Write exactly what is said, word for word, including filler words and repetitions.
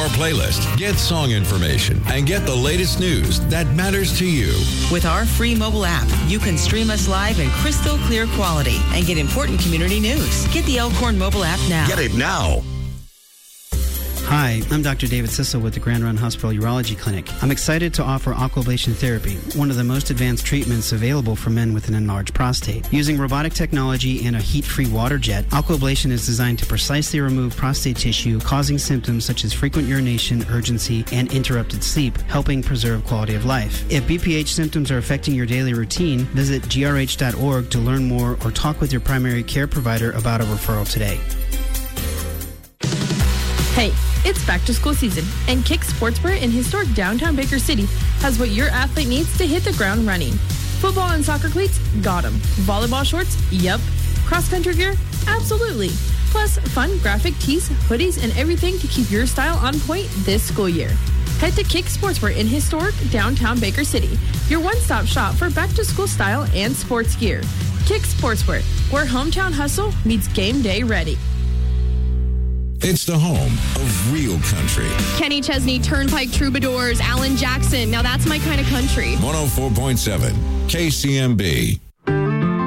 playlist, get song information, and get the latest news that matters to you. With our free mobile app, you can stream us live in crystal clear quality and get important community news. Get the Elkhorn mobile app now. Get it now. Hi, I'm Doctor David Sissel with the Grand Run Hospital Urology Clinic. I'm excited to offer aquablation therapy, one of the most advanced treatments available for men with an enlarged prostate. Using robotic technology and a heat-free water jet, aquablation is designed to precisely remove prostate tissue, causing symptoms such as frequent urination, urgency, and interrupted sleep, helping preserve quality of life. If B P H symptoms are affecting your daily routine, visit G R H dot org to learn more or talk with your primary care provider about a referral today. Hey, it's back to school season, and Kick Sportswear in historic downtown Baker City has what your athlete needs to hit the ground running. Football and soccer cleats? Got 'em. Volleyball shorts? Yup. Cross-country gear? Absolutely. Plus, fun graphic tees, hoodies, and everything to keep your style on point this school year. Head to Kick Sportswear in historic downtown Baker City, your one-stop shop for back-to-school style and sports gear. Kick Sportswear, where hometown hustle meets game day ready. It's the home of real country. Kenny Chesney, Turnpike Troubadours, Alan Jackson. Now that's my kind of country. one oh four point seven K C M B.